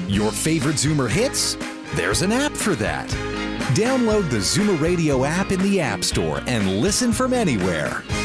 Your favorite Zoomer hits? There's an app for that. Download the Zoomer Radio app in the App Store and listen from anywhere.